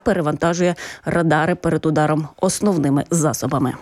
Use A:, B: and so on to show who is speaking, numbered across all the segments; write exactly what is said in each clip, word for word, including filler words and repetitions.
A: перевантажує радари перед ударом основними засобами.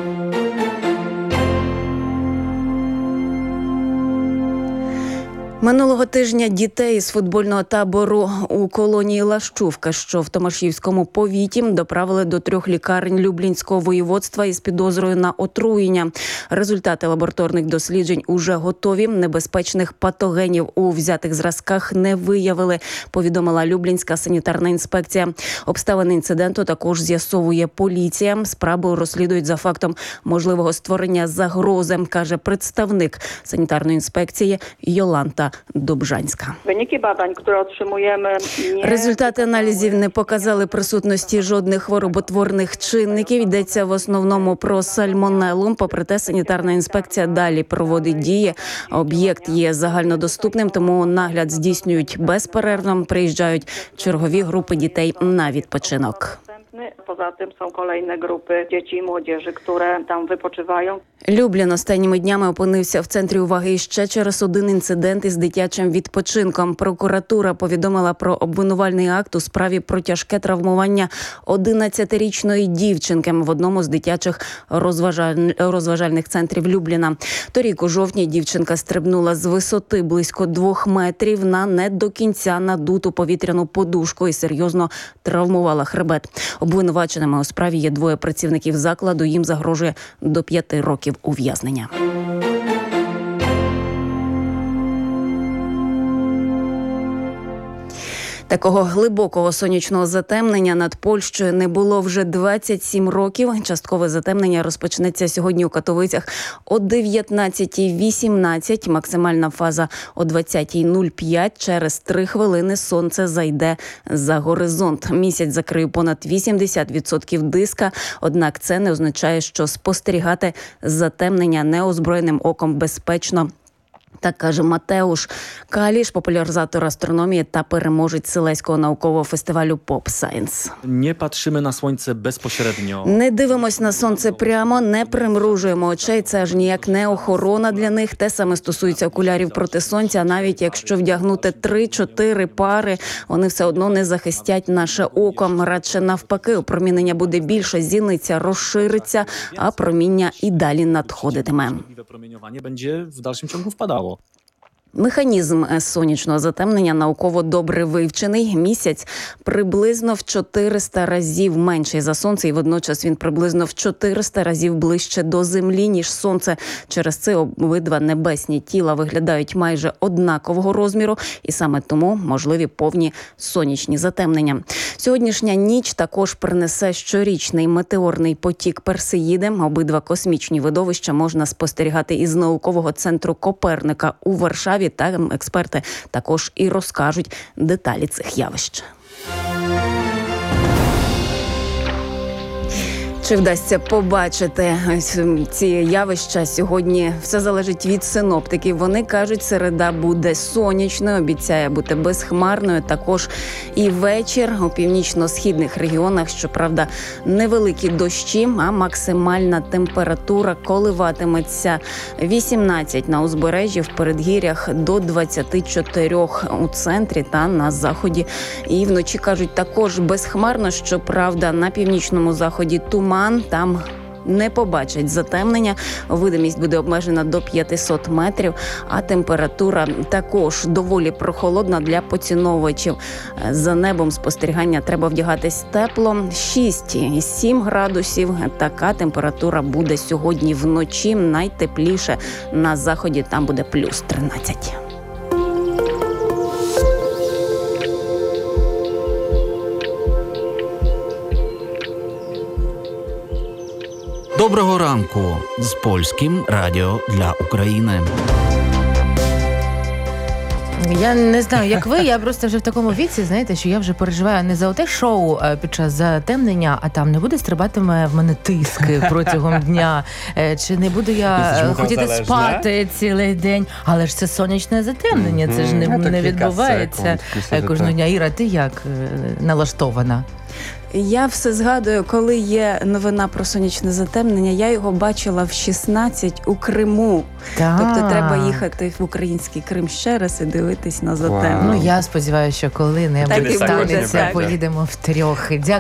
A: Минулого тижня дітей з футбольного табору у колонії Лащувка, що в Томашівському повіті, доправили до трьох лікарень Люблінського воєводства із підозрою на отруєння. Результати лабораторних досліджень уже готові. Небезпечних патогенів у взятих зразках не виявили, повідомила Люблінська санітарна інспекція. Обставини інциденту також з'ясовує поліція. Справу розслідують за фактом можливого створення загрози, каже представник санітарної інспекції Йоланта Добжанська.
B: Вyniki badań, które otrzymujemy, nie...
A: Результати аналізів не показали присутності жодних хвороботворних чинників. Йдеться в основному про сальмонелу. Попри те, санітарна інспекція далі проводить дії. Об'єкт є загальнодоступним, тому нагляд здійснюють безперервно. Приїжджають чергові групи дітей на відпочинок.
B: Poza tym są kolejne grupy dzieci i młodzieży, które tam wypoczywają.
A: Люблін останніми днями опинився в центрі уваги ще через один інцидент із дитячим відпочинком. Прокуратура повідомила про обвинувальний акт у справі про тяжке травмування одинадцятирічної дівчинки в одному з дитячих розважаль... розважальних центрів Любліна. Торік у жовтні дівчинка стрибнула з висоти близько двох метрів на не до кінця надуту повітряну подушку і серйозно травмувала хребет. Обвинуваченими у справі є двоє працівників закладу. Їм загрожує до п'яти років ув'язнення. Такого глибокого сонячного затемнення над Польщею не було вже двадцять сім років. Часткове затемнення розпочнеться сьогодні у Катовицях о дев'ятнадцятій вісімнадцять. Максимальна фаза о двадцятій нуль п'ять. Через три хвилини сонце зайде за горизонт. Місяць закриє понад вісімдесят відсотків диска. Однак це не означає, що спостерігати затемнення неозброєним оком безпечно. Так каже Матеуш Каліш, популяризатор астрономії та переможець Селезького наукового фестивалю Pop Science.
C: Не patrzymy на сонце безпосередньо.
A: Не дивимось на сонце прямо, не примружуємо очей. Це аж ніяк не охорона для них. Те саме стосується окулярів проти сонця. Навіть якщо вдягнути три-чотири пари, вони все одно не захистять наше око. Радше навпаки, опромінення буде більше, зіниця розшириться, а проміння і далі надходитиме.
C: Promieniowanie będzie w dalszym ciągu wpadało.
A: Механізм сонячного затемнення науково добре вивчений. Місяць приблизно в чотириста разів менший за сонце, і водночас він приблизно в чотириста разів ближче до землі, ніж сонце. Через це обидва небесні тіла виглядають майже однакового розміру, і саме тому можливі повні сонячні затемнення. Сьогоднішня ніч також принесе щорічний метеорний потік Персеїди. Обидва космічні видовища можна спостерігати із наукового центру Коперника у Варшаві. Та експерти також і розкажуть деталі цих явищ. Чи вдасться побачити ці явища сьогодні? Все залежить від синоптиків. Вони кажуть, середа буде сонячною, обіцяє бути безхмарною. Також і вечір у північно-східних регіонах, щоправда, невеликі дощі, а максимальна температура коливатиметься вісімнадцять на узбережжі, в передгір'ях до двадцять чотири у центрі та на заході. І вночі, кажуть, також безхмарно, щоправда, на північному заході туман. Там не побачать затемнення, видимість буде обмежена до п'ятсот метрів, а температура також доволі прохолодна для поціновувачів. За небом спостерігання треба вдягатись тепло, шість і сім градусів. Така температура буде сьогодні вночі, найтепліше на заході, там буде плюс тринадцять.
D: Доброго ранку з Польським радіо для України.
E: Я не знаю, як ви, я просто вже в такому віці, знаєте, що я вже переживаю не за оте шоу під час затемнення, а там не буде стрибатиме в мене тиски протягом дня, чи не буду я хотіти спати цілий день, але ж це сонячне затемнення, це ж не, не відбувається кожного дня. Іра, ти як налаштована?
A: Я все згадую, коли є новина про сонячне затемнення, я його бачила в шістнадцять у Криму.
E: Так.
A: Тобто треба їхати в український Крим ще раз і дивитись на затемнення.
E: Ну, я сподіваюся, що коли-небудь
A: Так і буде,
E: станеться,
A: так.
E: поїдемо втрьох. Дякую.